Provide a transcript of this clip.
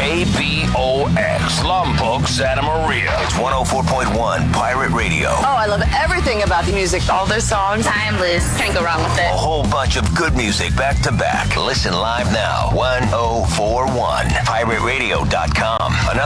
KBOX, Lombok, Santa Maria. It's 104.1 Pirate Radio. Oh, I love everything about the music. All their songs, timeless. Can't go wrong with it. A whole bunch of good music back to back. Listen live now. 1041 pirateradio.com.